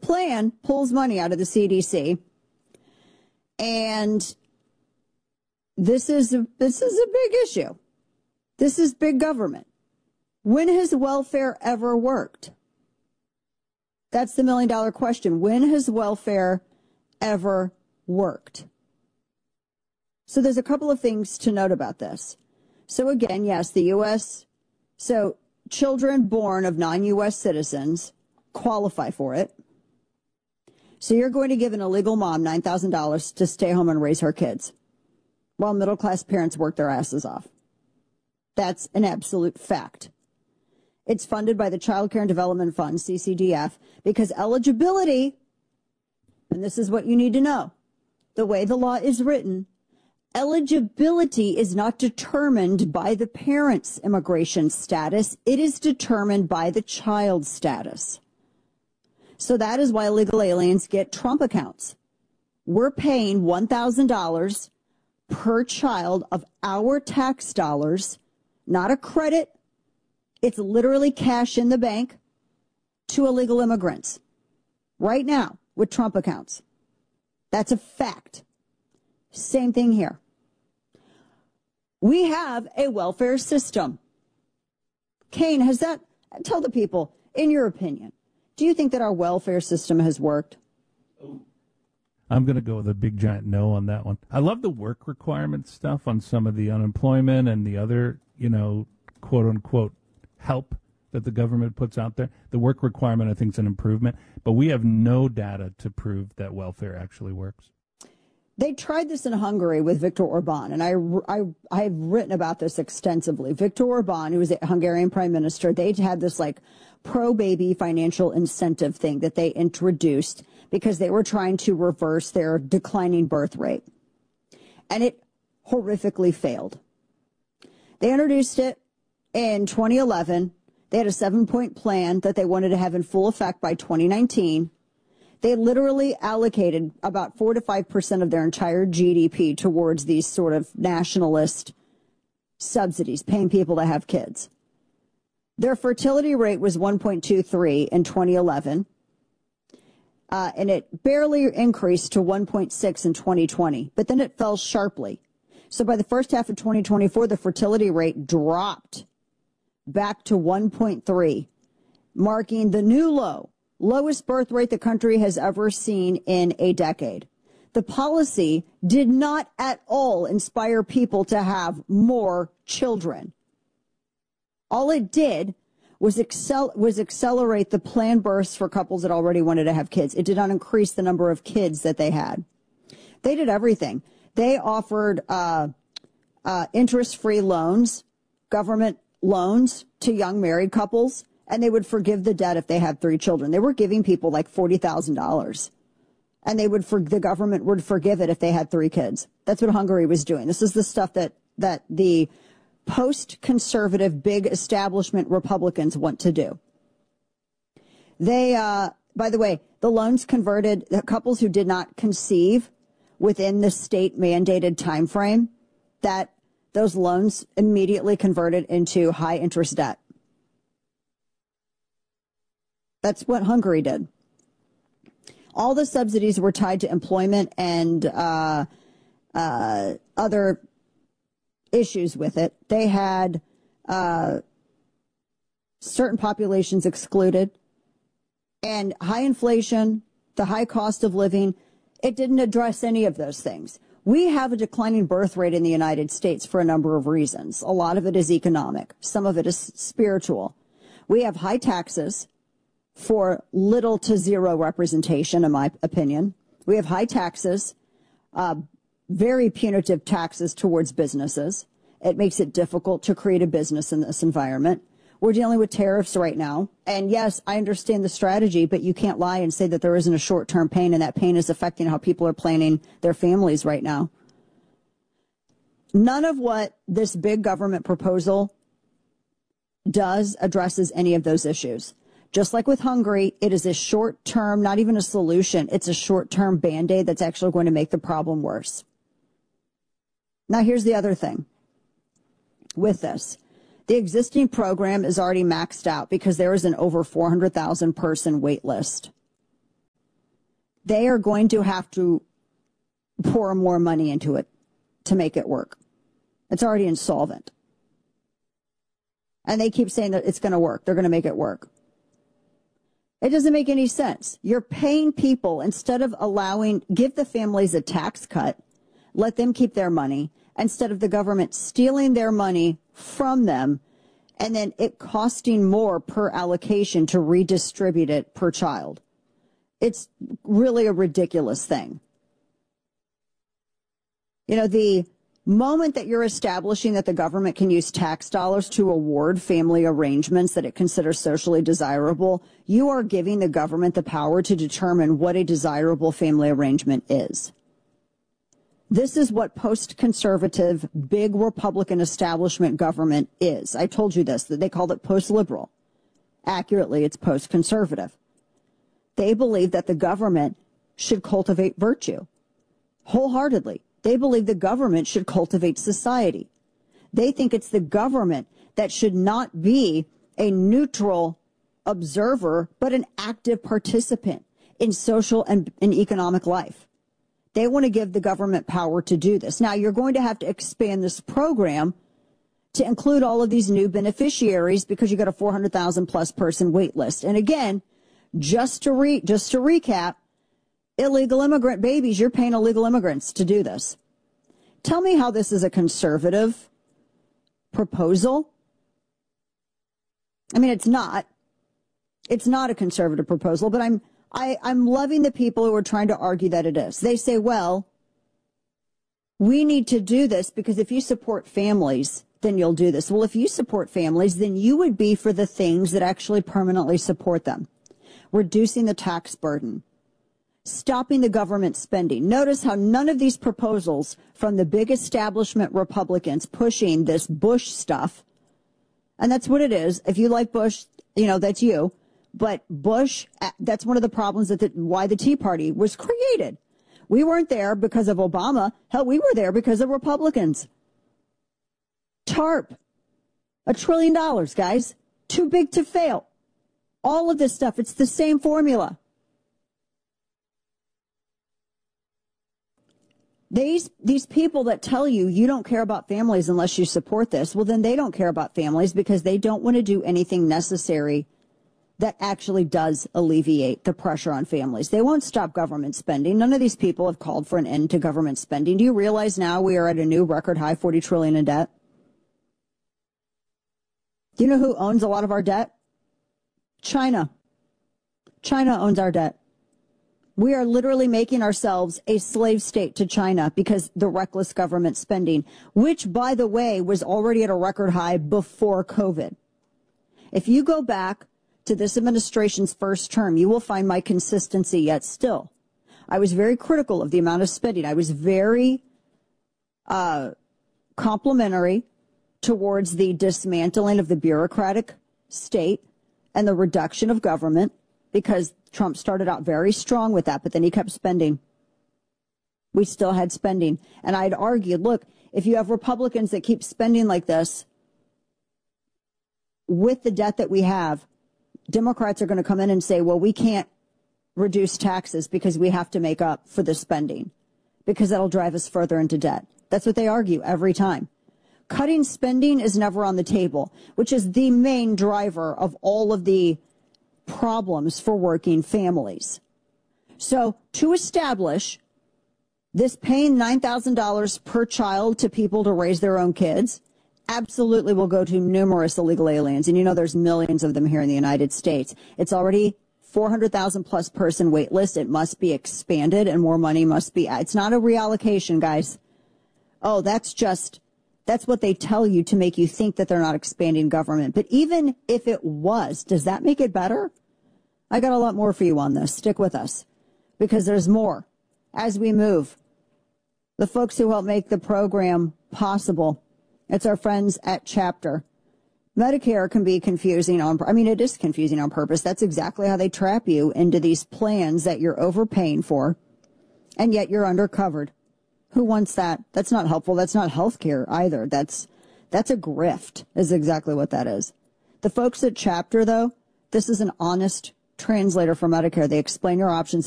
plan pulls money out of the CDC. And this is a big issue. This is big government. When has welfare ever worked? That's the million-dollar question. When has welfare ever worked? So there's a couple of things to note about this. So again, yes, the U.S., so children born of non-U.S. citizens qualify for it. So you're going to give an illegal mom $9,000 to stay home and raise her kids while middle-class parents work their asses off. That's an absolute fact. It's funded by the Child Care and Development Fund, CCDF, because eligibility, and this is what you need to know, the way the law is written, eligibility is not determined by the parent's immigration status. It is determined by the child's status. So that is why illegal aliens get Trump accounts. We're paying $1,000 per child of our tax dollars, not a credit. It's literally cash in the bank to illegal immigrants right now with Trump accounts. That's a fact. Same thing here. We have a welfare system. Kane, tell the people, in your opinion, do you think that our welfare system has worked? I'm going to go with a big giant no on that one. I love the work requirement stuff on some of the unemployment and the other, quote unquote help that the government puts out there. The work requirement, I think, is an improvement, but we have no data to prove that welfare actually works. They tried this in Hungary with Viktor Orban, and I have written about this extensively. Viktor Orban, who was a Hungarian prime minister, they had this pro-baby financial incentive thing that they introduced because they were trying to reverse their declining birth rate. And it horrifically failed. They introduced it in 2011. They had a 7-point plan that they wanted to have in full effect by 2019. They literally allocated about 4 to 5% of their entire GDP towards these sort of nationalist subsidies, paying people to have kids. Their fertility rate was 1.23 in 2011, and it barely increased to 1.6 in 2020, but then it fell sharply. So by the first half of 2024, the fertility rate dropped back to 1.3, marking the new lowest birth rate the country has ever seen in a decade. The policy did not at all inspire people to have more children. All it did was accelerate the planned births for couples that already wanted to have kids. It did not increase the number of kids that they had. They did everything. They offered interest-free loans, government loans to young married couples, and they would forgive the debt if they had 3 children. They were giving people like $40,000, and the government would forgive it if they had 3 kids. That's what Hungary was doing. This is the stuff that the post-conservative, big establishment Republicans want to do. They, by the way, the loans converted the couples who did not conceive within the state mandated time frame, that those loans immediately converted into high interest debt. That's what Hungary did. All the subsidies were tied to employment and other issues with it. They had certain populations excluded, and high inflation, the high cost of living, it didn't address any of those things. We have a declining birth rate in the United States for a number of reasons. A lot of it is economic. Some of it is spiritual. We have high taxes for little to zero representation, in my opinion. We have high taxes, very punitive taxes towards businesses. It makes it difficult to create a business in this environment. We're dealing with tariffs right now. And yes, I understand the strategy, but you can't lie and say that there isn't a short-term pain, and that pain is affecting how people are planning their families right now. None of what this big government proposal does addresses any of those issues. Just like with Hungary, it is a short-term, not even a solution. It's a short-term Band-Aid that's actually going to make the problem worse. Now, here's the other thing with this. The existing program is already maxed out because there is an over 400,000 person wait list. they are going to have to pour more money into it to make it work. It's already insolvent. And they keep saying that it's going to work. They're going to make it work. It doesn't make any sense. You're paying people instead of give the families a tax cut, let them keep their money, instead of the government stealing their money from them and then it costing more per allocation to redistribute it per child. It's really a ridiculous thing. You know, the moment that you're establishing that the government can use tax dollars to award family arrangements that it considers socially desirable, you are giving the government the power to determine what a desirable family arrangement is. This is what post-conservative, big Republican establishment government is. I told you this, that they called it post-liberal. Accurately, it's post-conservative. They believe that the government should cultivate virtue wholeheartedly. They believe the government should cultivate society. They think it's the government that should not be a neutral observer, but an active participant in social and in economic life. They want to give the government power to do this. Now, you're going to have to expand this program to include all of these new beneficiaries because you got a 400,000 plus person wait list. And again, just to recap, illegal immigrant babies, you're paying illegal immigrants to do this. Tell me how this is a conservative proposal. I mean, it's not. It's not a conservative proposal, but I'm loving the people who are trying to argue that it is. They say, well, we need to do this because if you support families, then you'll do this. Well, if you support families, then you would be for the things that actually permanently support them. Reducing the tax burden. Stopping the government spending. Notice how none of these proposals from the big establishment Republicans pushing this Bush stuff, and that's what it is. If you like Bush, you know, that's you. But Bush, that's one of the problems why the Tea Party was created. We weren't there because of Obama. Hell, we were there because of Republicans. TARP, $1 trillion, guys. Too big to fail. All of this stuff, it's the same formula. These people that tell you you don't care about families unless you support this, well, then they don't care about families because they don't want to do anything necessary that actually does alleviate the pressure on families. They won't stop government spending. None of these people have called for an end to government spending. Do you realize now we are at a new record high, 40 trillion in debt? Do you know who owns a lot of our debt? China. China owns our debt. We are literally making ourselves a slave state to China because the reckless government spending, which, by the way, was already at a record high before COVID. If you go back to this administration's first term, you will find my consistency yet still. I was very critical of the amount of spending. I was very complimentary towards the dismantling of the bureaucratic state and the reduction of government because Trump started out very strong with that, but then he kept spending. We still had spending. And I'd argued, look, if you have Republicans that keep spending like this with the debt that we have, Democrats are going to come in and say, well, we can't reduce taxes because we have to make up for the spending because that'll drive us further into debt. That's what they argue every time. Cutting spending is never on the table, which is the main driver of all of the problems for working families. So to establish this paying $9,000 per child to people to raise their own kids absolutely will go to numerous illegal aliens. And you know there's millions of them here in the United States. It's already 400,000 plus person wait list. It must be expanded and more money must be. It's not a reallocation, guys. Oh, that's what they tell you to make you think that they're not expanding government. But even if it was, does that make it better? I got a lot more for you on this. Stick with us because there's more as we move. The folks who help make the program possible, it's our friends at Chapter. Medicare can be confusing it is confusing on purpose. That's exactly how they trap you into these plans that you're overpaying for, and yet you're undercovered. Who wants that? That's not helpful. That's not health care either. That's a grift is exactly what that is. The folks at Chapter, though, this is an honest translator for Medicare. They explain your options